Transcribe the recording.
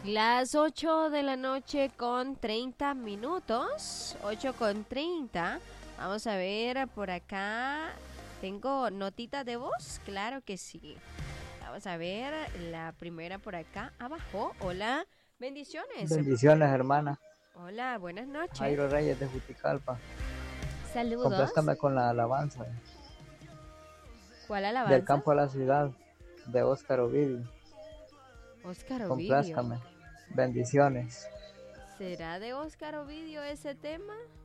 Las 8 de la noche con 30 minutos. 8:30. Vamos a ver por acá. ¿Tengo notitas de voz? Claro que sí. Vamos a ver la primera por acá abajo. Hola, bendiciones. Bendiciones, hermana. Hola, buenas noches. Jairo Reyes de Juticalpa. Saludos. Complázcame con la alabanza ¿Cuál del alabanza? campo a la ciudad de Óscar Ovidio. Oscar Ovidio. Complázcame. Bendiciones. ¿Será de Oscar Ovidio ese tema?